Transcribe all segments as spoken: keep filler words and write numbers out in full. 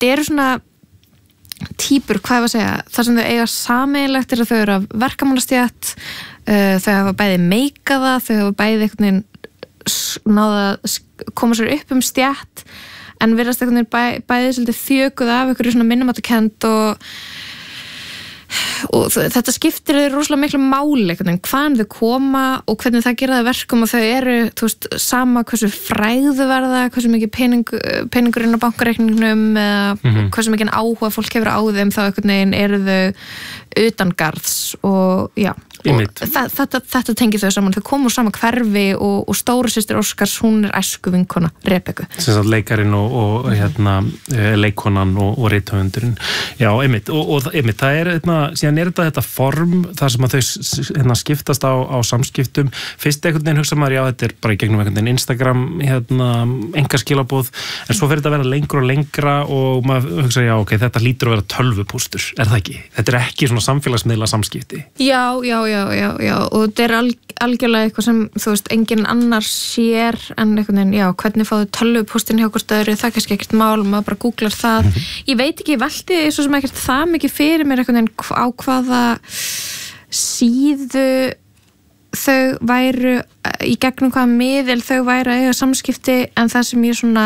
þetta eru svona típur, hvað ég var að segja, það sem þau eiga sameiginlegt er að þau eru af verkamannastétt, uh, þau hafa bæði meikaða, þau hafa bæði einhvern veginn náða að koma sér upp um stétt en virðast einhvern veginn bæ, bæði svolítið þjökuð af einhverju svona minnumáttakend og og þetta skiptir þau rosalega miklu máli hvaðan þau koma og hvernig það gera það verkum og þau eru, þú veist, sama hversu fræðu verða, hversu mikið pening, peningurinn á bankareikningnum eða mm-hmm. hversu mikið áhuga fólk hefur á þeim þá einhvern veginn eru þau utangarðs og já og þetta, þetta, þetta tengir þau saman, þau komu saman hverfi og, og stóru systir Óskars, hún er æsku vinkona Rebekku. Sem sagt leikarinn og, og hérna, leikonan og, og rithöfundurinn. Já, einmitt, og, og einmitt, það er, hérna, síðan er þetta þetta form þar sem að þau hérna, skiptast á, á samskiptum. Fyrst einhvern veginn hugsa maður, já, þetta er bara í gegnum einhvern veginn Instagram, hérna, engaskilabóð, en svo fyrir þetta að vera lengra og lengra og maður hugsa, já, ok, þetta hlýtur að vera tölvupóstur, er það ekki? Þetta er ekki svona samfélagsmiðla samskipti. Já, já, já, já, já, og þetta er alg, algjörlega eitthvað sem, þú veist, enginn annar sér en einhvern veginn, já, hvernig fáðu tölvupóstin hjá hvort öðru, það er kannski ekkert mál, maður bara googlar það. Ég veit ekki, ég velti svo sem ekkert það mikið fyrir mér einhvern veginn á hvaða síðu þau væru, í gegnum hvaða miðil þau væru að eiga samskipti, en það sem ég svona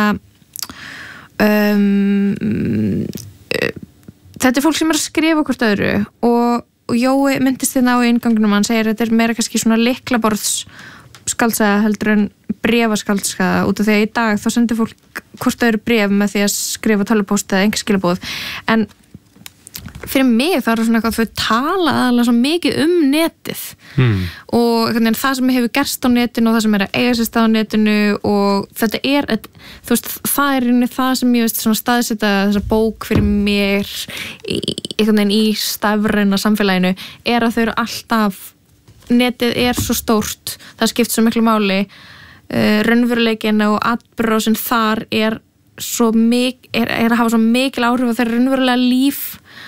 um, þetta er fólk sem er að skrifa hvort öðru og og Jói myndist þérna á innganginum, hann segir að þetta er meira kannski svona lyklaborðs skaldsaga heldur en bréfaskaldsaga út af því að í dag þá sendir fólk hvort þau eru bréf með því að skrifa tölvupóst eða engaskilabóð en fyrir mig þá er það svona eitthvað að þau tala alveg svo mikið um netið hmm. og hvernig, það sem hefur gerst á netinu og það sem er að eiga sér stað á netinu og þetta er, þú veist, það er einnig það sem ég veist svona staðsetta þessa bók fyrir mér í, einhvern veginn í stafræna samfélaginu er að þau eru alltaf, netið er svo stórt, það skipt svo miklu máli, uh, raunveruleikin og atburðarásin þar er svo mikil, er, er að hafa svo mikil áhrif á þeirra raunverulega líf.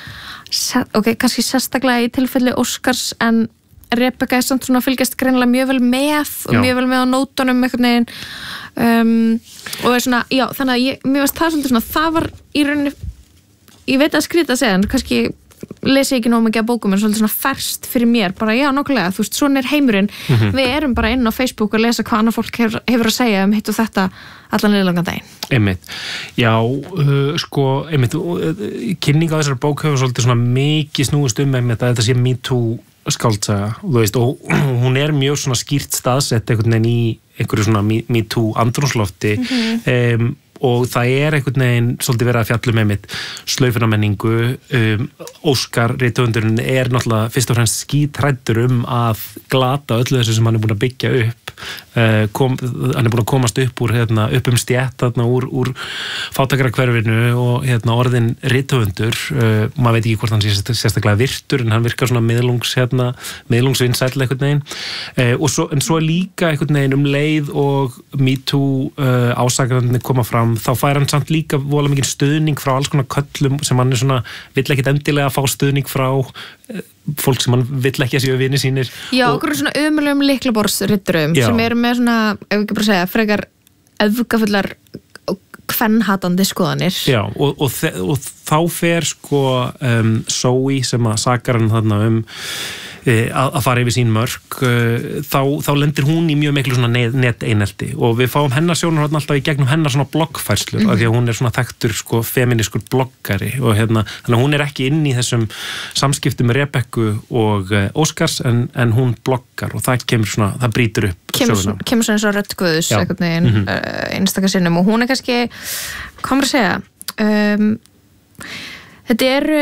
Ok, kannski sérstaklega í tilfelli Óskars en Rebekka er samt svona fylgjast greinilega mjög vel með og já. Mjög vel með á nótunum einhvern veginn um, og er svona, já, þannig að ég, mér varst það svolítið svona, það var í rauninni ég veit að skrýta að segja en kannski lesi ég ekki nóg mikið af bókum en svolítið svona ferskt fyrir mér, bara já, nákvæmlega þú veist, svona er heimurinn, mm-hmm. við erum bara inn á Facebook og lesa hvað annað fólk hefur, hefur að segja um hitt og þetta allan liðlangan daginn. Einmitt, já, uh, sko, einmitt, uh, kynning á þessari bók hefur svolítið svona mikið snúist um einmitt að þetta sé Me Too skáldsaga, þú veist, og hún er mjög svona skýrt staðsett einhvern veginn í einhverju svona Me, Me Too andrúmslofti, mm-hmm. um, og það er einhvern veginn svolítið verið að fjalla með mitt slaufunamenningu um, Óskar rithöfundurinn er náttúrulega fyrst og fremst skítræddur um að glata öllu þessu sem hann er búin að byggja upp uh, kom, hann er búin að komast upp úr hérna, upp um stétt þarna úr, úr fátækrahverfinu og hérna, orðin rithöfundur uh, maður veit ekki hvort hann sé sérstaklega virtur en hann virkar svona miðlungs hérna, miðlungsvinsæll einhvern veginn uh, og svo, en svo líka einhvern veginn um leið og Me Too uh, ásakararnir koma fram þá fær hann samt líka vola mikið stuðning frá alls konar köllum sem hann er svona vill ekkit endilega fá stuðning frá fólk sem hann vill ekki að séu vini sínir. Já, okkur er svona ömulegum lyklaborðsritturum sem eru með svona, ef ekki bara segja, frekar öfgafullar kvennhatandi skoðanir. Já, og, og, og þá fer sko um, Zoe sem að sakar hann þarna um að fara yfir sín mörk þá, þá lendir hún í mjög miklu svona net einelti og við fáum hennar sjónur alltaf í gegnum hennar svona bloggfærslur mm-hmm. af því að hún er svona þekktur sko feminískur bloggari og hérna, þannig að hún er ekki inn í þessum samskiptum með Rebekku og Óskars en, en hún bloggar og það kemur svona, það brýtur upp kemur, söguna. Kemur svona eins og rödd Guðs einhvern veginn mm-hmm. einstakar sinnum og hún er kannski, hvað maður að segja um, þetta eru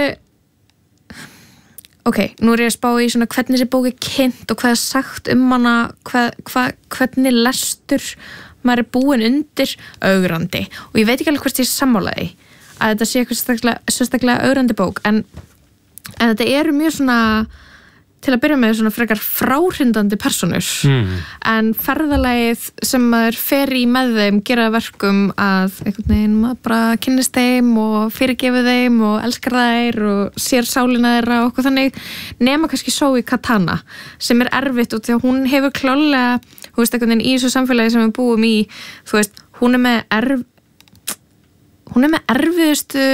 ok, nú er ég að spá í svona hvernig þessi bók er kynnt og hvað er sagt um hana, hvað, hvað, hvernig lestur maður er búin undir ögrandi og ég veit ekki alveg hvort ég er sammálaði að þetta sé eitthvað sérstaklega, sérstaklega ögrandi bók en, en þetta eru mjög svona til að byrja með svona frekar fráhrindandi personur mm. en ferðalagið sem maður fer í með þeim gera verkum að einhvern veginn maður bara kynnist þeim og fyrirgefur þeim og elskar þær og sér sálina þeirra og okkur þannig nema kannski Zoe Katana sem er erfitt út því að hún hefur klálega, þú veist, einhvern veginn í þessu samfélagi sem við búum í, þú veist, hún er með erf hún er með erfiðustu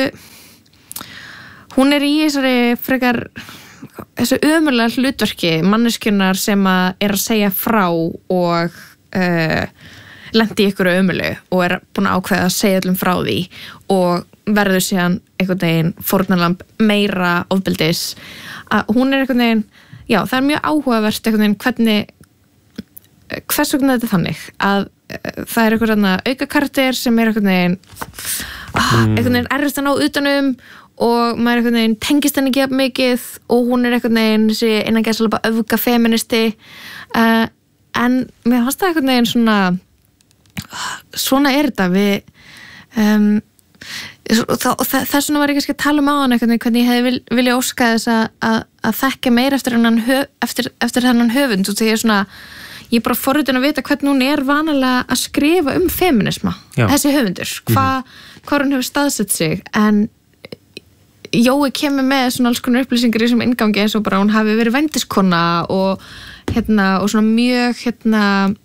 hún er í þessari frekar þessu ömurlega hlutverki manneskjunnar sem að er að segja frá og uh, lendi í ykkur ömurlegu og er búin að ákveða að segja öllum frá því og verður síðan einhvern veginn fórnarlamb meira ofbeldis að hún er einhvern veginn já, það er mjög áhugavert einhvern veginn hvernig hvers vegna þetta er þannig að uh, það er einhvern auka karakter sem er einhvern veginn ah, einhvern veginn erfist að ná utanum og maður einhvern veginn tengist henni ekki mikið og hún er einhvern veginn þessi innan gæsalapa öfga feministi uh, en mér fannst það einhvern veginn svona svona er þetta við um, og þess vegna var ég kannski að tala um á hann einhvern veginn hvernig ég hefði vil, vilja óska þess að, að, að þekka meira eftir hennan höf, eftir, eftir hennan höfund og því ég er svona ég er bara forritin að vita hvernig hún er vanalega að skrifa um feminisma Já. Þessi höfundur, hvað mm-hmm. hvar hún hefur staðsett sig en Jói kemur með svona alls konar upplýsingar í þessum inngangi eins og bara hún hafi verið vændiskona og hérna og svona mjög hérna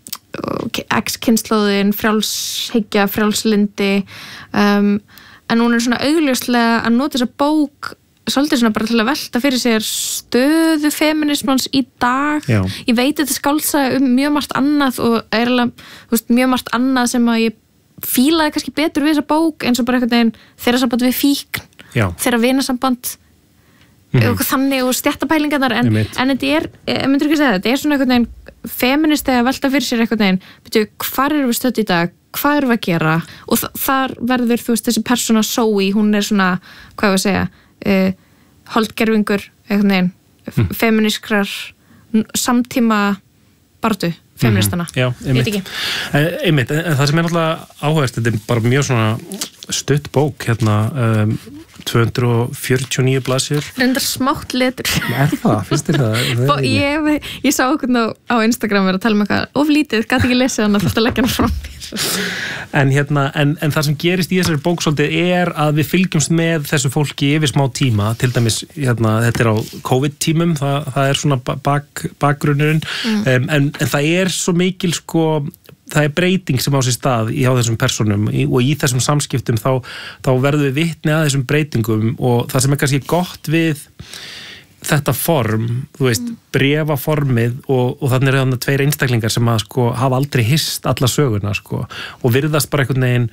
ex-kynslóðin, frjálshyggja, frjálslindi um, en hún er svona augljóslega að nota þessa bók svolítið svona bara til að velta fyrir sér stöðu feminismans í dag Já. Ég veit þetta skálsaga um mjög margt annað og er alveg, þú veist, mjög margt annað sem að ég fílaði kannski betur við þessa bók eins og bara einhvern veginn þeirra samband við fíkn Já. Þeirra vinasamband mm-hmm. og þannig og stjættapælingarnar en, en þetta er, ég myndur ekki segja þetta er svona einhvern veginn feminist eða velta fyrir sér einhvern veginn, betur, hvar erum við stödd í dag hvað erum við að gera og þ- þar verður þú veist þessi persóna Zoe hún er svona, hvað ég að segja uh, holdgerfingur einhvern veginn, mm. feminískrar samtíma bardu feministana, mm-hmm. Já, einmitt. Veit ekki einmitt, en, en það sem er náttúrulega áhugavert þetta er bara mjög svona stutt bók hérna um, tvö hundruð fjörutíu og níu blaðsíður reyndar smátt letur Er það? Finnst þér það? það ég, ég sá okkur á, á Instagram verið að tala um eitthvað of lítið, gæti ekki lesið hann að þetta leggja hann frá en, hérna, en, en það sem gerist í þessari bók svolítið er að við fylgjumst með þessu fólki yfir smá tíma, til dæmis hérna, þetta er á COVID-tímum það, það er svona bak, bakgrunnurinn mm. um, en, en það er svo mikil sko það er breyting sem á sér stað í á þessum personum og í þessum samskiptum þá, þá verðum við vitni að þessum breytingum og það sem er kannski gott við þetta form, þú veist, mm. brefaformið og, og þannig er það tveir einstaklingar sem að sko hafa aldrei hist alla söguna sko og virðast bara einhvern veginn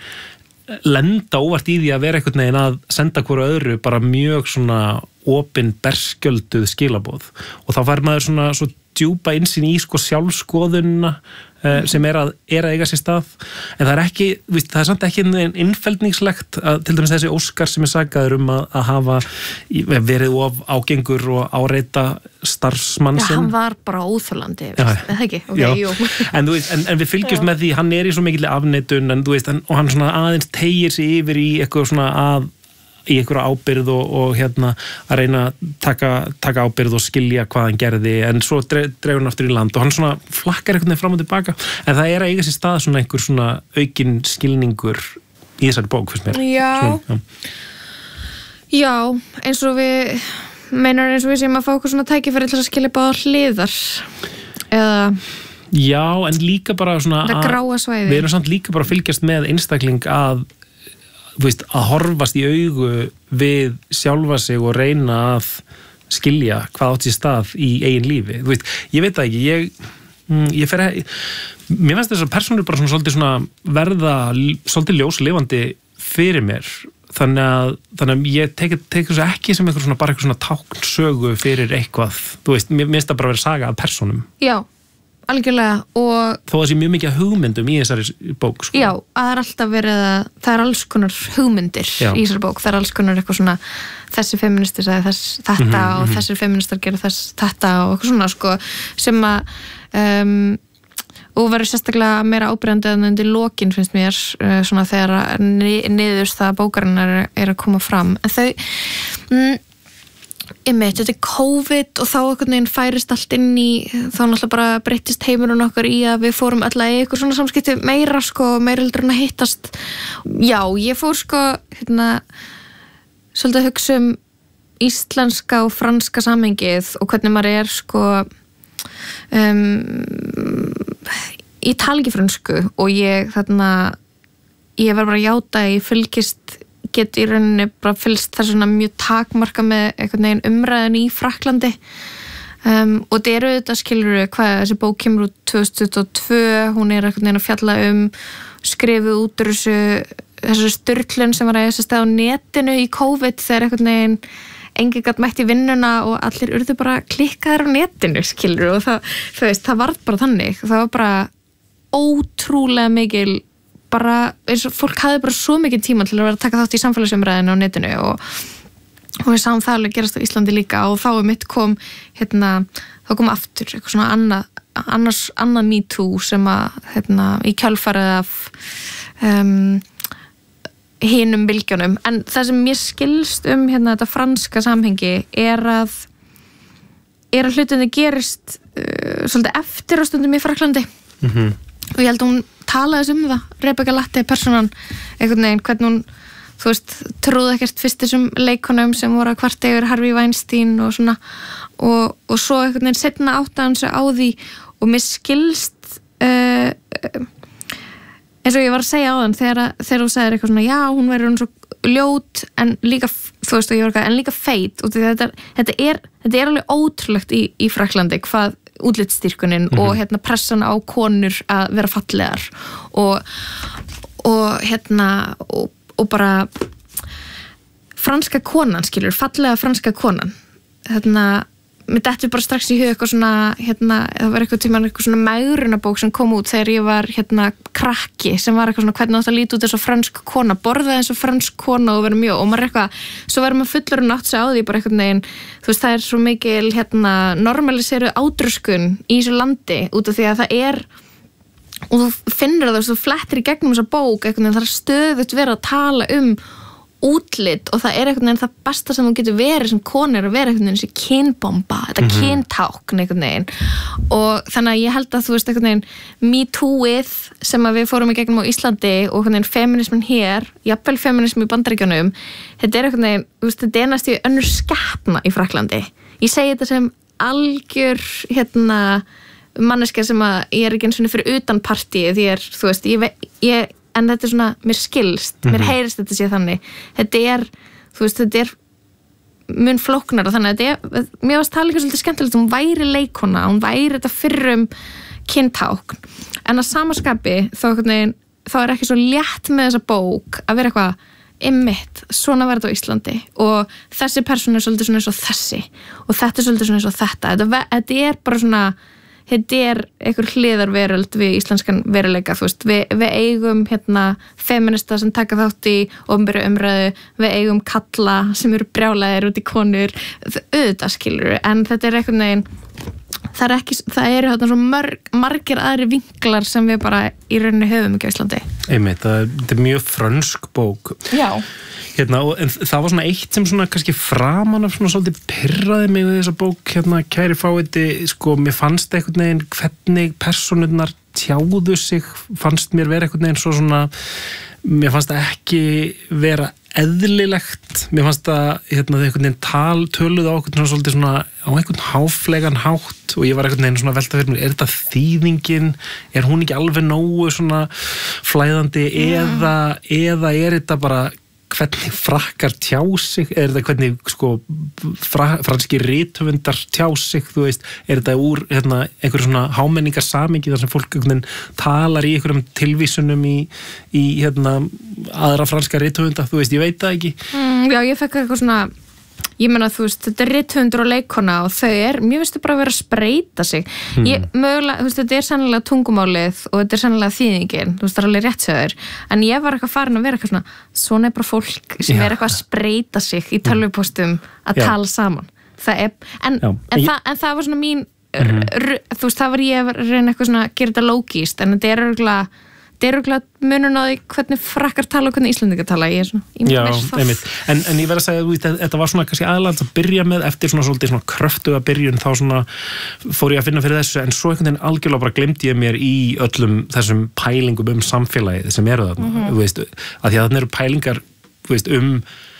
lenda óvart í því að vera einhvern veginn að senda hverju öðru bara mjög svona opin berskjölduð skilaboð og þá fær maður svona svo djúpa innsýn í sko sjálfskoðunna uh, sem er að, er að eiga sér stað en það er ekki, víst, það er samt ekki innfeldningslegt að til dæmis þessi Óskar sem er sagaður um að, að hafa verið of ágengur og áreita starfsmann Já, sinn. hann var bara óþolandi, veist, eða ekki? Okay, jú. En, veist, en, en við fylgjumst með því, hann er í svo mikilli afneitun en, veist, en, og hann svona aðeins tegir sig yfir í eitthvað svona að í einhverja ábyrgð og, og hérna að reyna að taka, taka ábyrgð og skilja hvað hann gerði en svo dreifur hann aftur í land og hann svona flakkar einhvern veginn fram og tilbaka en það er að eiga sér stað svona einhver svona aukinn skilningur í þessari bók fyrst mér. Já. Svona, já. Já, eins og við meinar eins og við séum að fá okkur svona tækifæri til að skilja báða hliðar eða Já, en líka bara svona það gráa svæði. Við erum samt líka bara að fylgjast með einstakling að Veist, að horfast í augu við sjálfa sig og reyna að skilja hvað átt sér stað í eigin lífi. Veist, ég veit það ekki, ég, ég fer að, mér finnst þess að persónur bara svona, svolítið svona verða svolítið ljóslifandi fyrir mér. Þannig að, þannig að ég tek, tek þessu ekki sem eitthvað svona, bara eitthvað svona táknsögu fyrir eitthvað. Þú veist, mér finnst það bara að vera saga af persónum. Já. Algjörlega og þó að sé mjög mikið hugmyndum í þessari bók sko. Já, það er alltaf verið að það er alls konar hugmyndir Já. í þessari bók, það er alls konar eitthvað svona þessi feministir sagði þess, þetta mm-hmm. og þessir feministar gera þess, þetta og eitthvað svona sko sem að um, og verður sérstaklega meira ábyrjandi en undir lokin finnst mér uh, svona þegar niðurst það bókarinnar er, er að koma fram en þau mm, Einmitt, þetta er COVID og þá einhvern veginn færist allt inn í þá náttúrulega bara breyttist heimurinn okkar í að við fórum alltaf í eitthvað svona samskipti meira sko, meira heldur en að hittast Já, ég fór sko hérna, svolítið að hugsa um íslenska og franska samhengið og hvernig maður er sko um, ég tala ekki frönsku og ég þarna ég verð bara að játa að ég fylgist get í rauninni bara fylgst þess svona mjög takmarka með einhvern veginn umræðin í Frakklandi um, og þetta eru þetta skilur hvað þessi bók kemur út tvö þúsund tuttugu og tvö, hún er einhvern veginn að fjalla um skrifuð út úr þessu þessu sturlun sem var að þessu stað á netinu í COVID þegar einhvern veginn enginn gat mætt í vinnuna og allir urðu bara klikkaðir á netinu skilur og það, þú veist, það varð bara þannig það var bara ótrúlega mikil bara, eins og fólk hafði bara svo mikið tíma til að vera að taka þátt í samfélagsumræðinu á netinu og, og við sáum það alveg gerast á Íslandi líka og þá um mitt kom hérna, þá kom aftur eitthvað svona annað, annars, annað Me Too sem að hérna, í kjölfarið af um, hinum bylgjónum, en það sem mér skilst um hérna þetta franska samhengi er að er að hlutinni gerist uh, svolítið eftir á stundum í Frakklandi mhm og ég held að hún talaði um það Rebecca Latte personan einhvern veginn hvernig hún, þú veist, trúði ekkert fyrst þessum leikonum sem voru að kvarta yfir Harvey Weinstein og svona og, og svo einhvern veginn setna áttaði sig á því og mér skilst uh, eins og ég var að segja á þann þegar, þegar þú segir eitthvað svona já, hún verður hún svo ljót en líka, þú veist, og ég var eitthvað en líka feit og þetta, þetta, er, þetta er alveg ótrúlegt í, í Frakklandi hvað útlitsstyrkunin mm-hmm. og hérna pressan á konur að vera fallegar og, og hérna og, og bara franska konan skilur, fallega franska konan hérna, mér dettur bara strax í hug eitthvað svona hérna, það var eitthvað tíma eitthvað svona megrunabók sem kom út þegar ég var hérna krakki sem var eitthvað svona hvernig átt að líta út eins og fransk kona, borða eins og fransk kona og vera mjög, og maður eitthvað svo verður maður fullur og nátt sig á því bara eitthvað neginn þú veist, það er svo mikil hérna normaliseru ádröskun í þessu landi út af því að það er og þú finnur það, þú flettir í gegnum þessa bók eitthvað neginn, það er stöðugt verið að tala um útlit og það er einhvern veginn það besta sem þú getur verið sem konur að vera einhvern veginn þessi kynbomba, þetta mm-hmm. kyntákn einhvern veginn og þannig að ég held að þú veist einhvern veginn Me Too-ið sem að við fórum í gegnum á Íslandi og einhvern veginn feminismin hér, jafnvel feminismi í Bandaríkjunum, þetta er einhvern veginn þú veist, þetta er næstu önnur skepna í Frakklandi ég segi þetta sem algjör hérna manneskja sem að ég er ekki eins og fyrir utan partíi því er, þú veist, ég, ég en þetta er svona, mér skilst, mér mm-hmm. heyrist þetta sé þannig, þetta er þú veist, þetta er mun flóknar og þannig að þetta er, mér varst það líka svolítið skemmtilegt, hún væri leikona hún væri þetta fyrrum kyntákn en að samaskapi þá, þá er ekki svo létt með þessa bók að vera eitthvað einmitt, svona var þetta á Íslandi og þessi persóna er svolítið svona eins og þessi og þetta er svolítið svona eins og þetta þetta, þetta er bara svona þetta er einhver hliðarveröld við íslenskan veruleika, þú veist, við, við eigum hérna feminista sem taka þátt í opinberu umræðu, við eigum kalla sem eru brjálæðir út í konur auðvitað skilur, en þetta er einhvern veginn það er ekki, það eru hérna svo marg, margir aðri vinklar sem við bara í rauninni höfum ekki á Íslandi. Einmitt, það, þetta er mjög frönsk bók. Já. Hérna, en það var svona eitt sem svona kannski framan af svona svolítið pirraði mig við þessa bók, hérna, kæri fáiði, sko, mér fannst einhvern veginn hvernig persónurnar tjáðu sig, fannst mér vera einhvern veginn svo svona, mér fannst það ekki vera eðlilegt, mér fannst það hérna þau einhvern veginn tal, töluð á okkur svona svolítið svona á einhvern háflegan hátt og ég var einhvern veginn svona velta fyrir mér, er þetta þýðingin, er hún ekki alveg nógu svona flæðandi yeah. eða, eða er þetta bara hvernig frakkar tjá sig, er þetta hvernig sko fra, franski rithöfundar tjá sig, þú veist, er þetta úr hérna, einhverjum svona hámenningar samingi þar sem fólk talar í einhverjum tilvísunum í, í hérna, aðra franska rithöfunda, þú veist, ég veit það ekki. Mm, já, ég fekk eitthvað svona, ég meina þú veist, þetta er rithöfundur og leikona og þau er, mér finnst þau bara að vera að spreita sig. Mm. Ég, mögulega, þú veist, þetta er sannlega tungumálið og þetta er sannlega þýðingin, þú veist, það er alveg rétt sögur, en ég var eitthvað farin að vera eitthvað svona, svona er bara fólk sem Já. Er eitthvað að spreita sig í tölvupóstum að Já. Tala saman. Það er, en, en, ég... það, en það var svona mín, mm. r, þú veist, það var ég að reyna eitthvað svona að gera þetta lógíst, en þetta er örgulega þetta er örgulega munun á því hvernig frakkar tala og hvernig íslendingar tala, ég er svona ég Já, einmitt, en, en ég verð að segja að þetta var svona kannski aðlægt að byrja með eftir svona svolítið svona kröftuga byrjun þá svona fór ég að finna fyrir þessu en svo einhvern veginn algjörlega bara glemdi ég mér í öllum þessum pælingum um samfélagið sem eru þarna, mm-hmm. þú veist, að því að þarna eru pælingar, þú veist, um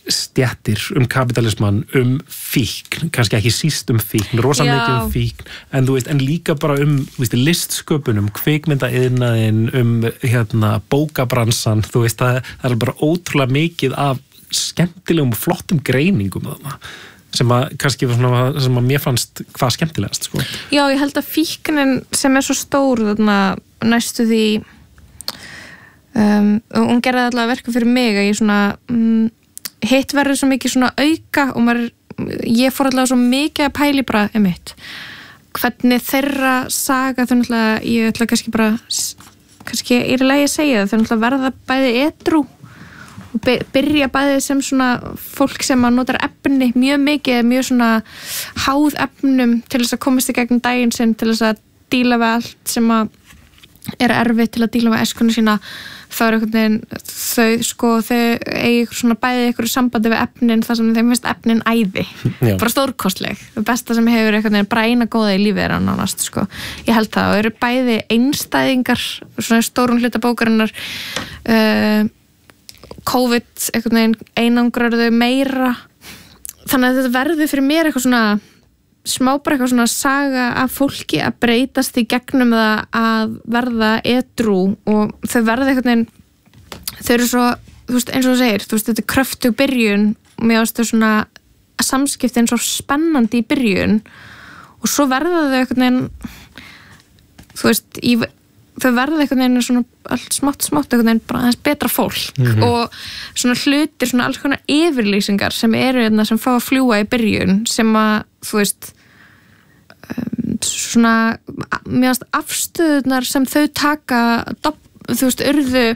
stjættir, um kapitalisman, um fíkn, kannski ekki síst um fíkn, rosa mikið um fíkn, en þú veist, en líka bara um, þú veist, listsköpun, um kvikmyndaiðnaðinn, um hérna bókabransan, þú veist, það, það er bara ótrúlega mikið af skemmtilegum og flottum greiningum þarna, sem að kannski svona, sem að mér fannst hvað skemmtilegast, sko. Já, ég held að fíknin sem er svo stór þarna næstu því um, hún gerði allavega verka fyrir mig að ég svona um, hitt verður svo mikið svona auka og maður, ég fór allavega svo mikið að pæli bara um mitt hvernig þeirra saga þau náttúrulega, ég ætla kannski bara kannski er í lagi að segja það, þau náttúrulega verða bæði edrú og byrja bæði sem svona fólk sem að notar efni mjög mikið, mjög svona háð efnum til þess að komast í gegnum daginn sinn, til þess að díla við allt sem að er erfitt til að díla við æskuna sína. Þá er einhvern veginn, þau sko, þau eigi svona bæði einhverju sambandi við efnin þar sem þeim finnst efnin æði. Já. Bara stórkostleg. Það besta sem hefur einhvern veginn bara eina góða í lífið er að nánast, sko. Ég held það og eru bæði einstæðingar, svona stórun hluta bókarinnar, uh, COVID einhvern veginn einangrarðu meira. Þannig að þetta verður fyrir mér eitthvað svona smá bara eitthvað svona saga af fólki að breytast í gegnum það að verða edrú og þau verða einhvern veginn þau eru svo, þú veist, eins og þú segir þú veist, þetta er kröftug byrjun og mér ástu svona samskiptin svo spennandi í byrjun og svo verða þau einhvern veginn þú veist, í, þau verða einhvern veginn svona allt smátt smátt einhvern veginn bara aðeins betra fólk mm-hmm. og svona hlutir, svona alls konar yfirlýsingar sem eru hérna sem fá að fljúga í byrjun sem að þú veist um, svona mjög afstöðunar sem þau taka þú veist, urðu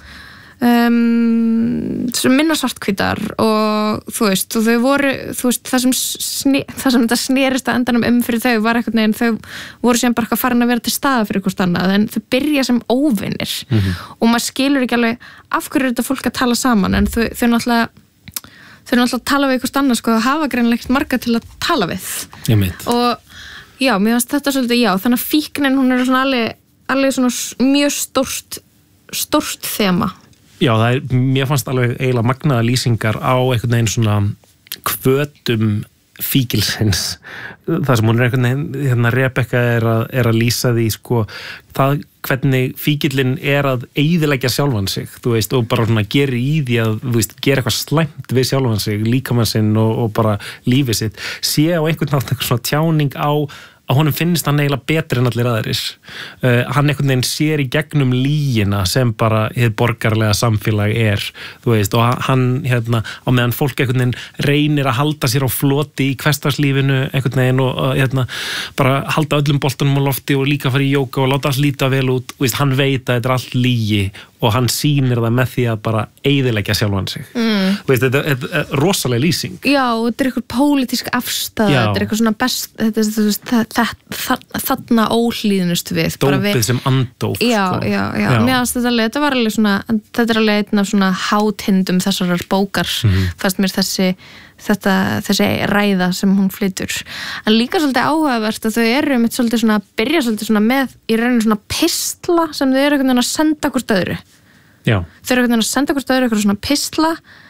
um, minna svartkvítar og þú veist, og þau voru þú veist, það sem, sne, það sem þetta snerist að endanum um fyrir þau var eitthvað neginn þau voru sem bara farin að vera til staða fyrir eitthvað annað, en þau byrja sem óvinir mm-hmm. og maður skilur ekki alveg af hverju er þetta fólk að tala saman en þau, þau náttúrulega þau eru náttúrulega að tala við eitthvað annað sko, það hafa greinlegt marga til að tala við og já, mér finnst þetta svolítið já, þannig að fíknin hún er svona alveg, alveg svona mjög stórt stórt þema. Já, það er, mér fannst alveg eiginlega magnaða lýsingar á einhvern veginn svona hvötum fíkilsins, það sem hún er einhvern veginn, hérna Rebekka er að, er að lýsa því sko, það hvernig fíkillinn er að eyðileggja sjálfan sig, þú veist, og bara svona gera í því að, þú veist, gera eitthvað slæmt við sjálfan sig, líkamann sinn og, og bara lífið sitt, sé á einhvern nátt eitthvað svona tjáning á að honum finnst hann eiginlega betri en allir aðrir uh, hann einhvern veginn sér í gegnum lýgina sem bara hið borgarlega samfélag er, þú veist, og hann hérna, á meðan fólk einhvern veginn reynir að halda sér á floti í hversdagslífinu einhvern veginn og uh, hérna, bara halda öllum boltunum á lofti og líka fara í jóga og láta allt líta vel út, þú veist, hann veit að þetta er allt lýgi og hann sýnir það með því að bara eyðileggja sjálfan sig mm. veist, þetta, þetta er rosalega lýsing. Já, þetta er eitthvað pólitísk afstæð, þetta er eitthvað svona best þetta er þú veist, þarna óhlýðnust við. Dópið við, sem andóf. Já, sko. já, já, já. Mér finnst þetta alveg, þetta var alveg svona þetta er alveg einn af svona hátindum þessarar bókar, mm. fannst mér þessi þetta, þessi ræða sem hún flytur. En líka svolítið áhugavert að þau eru með svolítið svona, byrja svolítið svona með í rauninu svona pistla sem þau eru einhvern veginn að senda hvort öðru. Já. Þau eru einhvern veginn að senda hvort öðru eitthvað svona pistla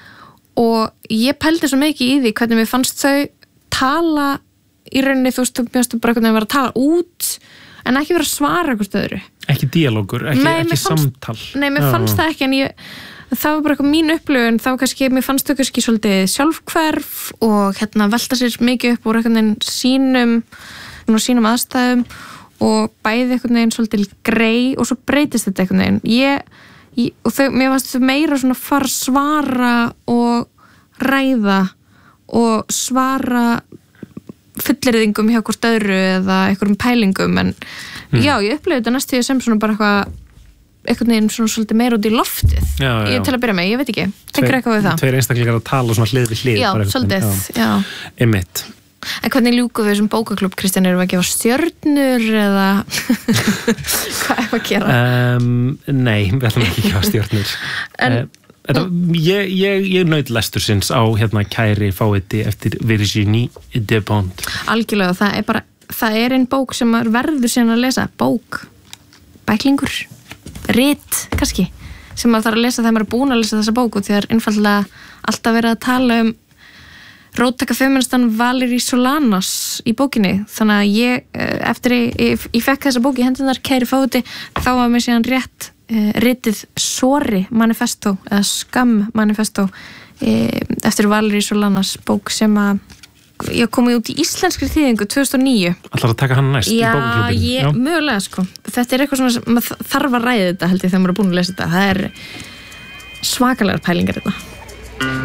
og ég pældi svo mikið í því hvernig mér fannst þau tala í rauninni, þú veist, þú bjöstu bara einhvern veginn að vera að tala út en ekki vera að svara hvort öðru. Ekki díalógur, ekki, nei, ekki fannst, samtal. Nei, mér fannst það ekki en ég það var bara eitthvað mín upplifun, þá kannski mér fannst þau kannski svolítið sjálfhverf og hérna velta sér mikið upp úr einhvern veginn sínum sínum aðstæðum og bæði einhvern veginn svolítið grei og svo breytist þetta einhvern veginn ég, ég, og þau, mér fannst þau meira svona fara svara og ræða og svara fullyrðingum hjá hvort öðru eða einhverjum pælingum en mm. já, ég upplifði þetta næstu sem svona bara eitthvað einhvern veginn svona svolítið meira út í loftið já, já. Ég til að byrja með, ég veit ekki tengur eitthvað við það tveir einstaklingar að tala svona hlið við hlið já, svolítið, já, já. Einmitt. En hvernig ljúkum við þessum bókaklúbb, Kristján, erum við að gefa stjörnur eða hvað er að gera? Um, nei, við ætlum ekki að gefa stjörnur en, uh, þetta, ég, ég, ég naut lestursins á hérna Kæri fáiði eftir Virginie Despentes. Algjörlega, það er bara það er einn bók sem verður síðan að lesa bók, bæklingur rit, kannski, sem maður þarf að lesa þegar maður er búin að lesa þessa bóku því það er einfallega alltaf verið að tala um róttæka feministan Valerie Solanas í bókinni, þannig að ég eftir ég, ég, ég fekk þessa bók í hendunar kæri fáti, þá var mér síðan rétt uh, ritið Sorry Manifesto eða Skam Manifesto uh, eftir Valerie Solanas bók sem að ég komið út í íslenskri þýðingu tvö þúsund og níu. Ætlar að taka hann næst Já, í bókaklúbbinn? ég, Já, mögulega sko. Þetta er eitthvað svona sem maður þarf að ræða þetta held ég þegar maður er búin að lesa þetta. Það er svakalegar pælingar þetta.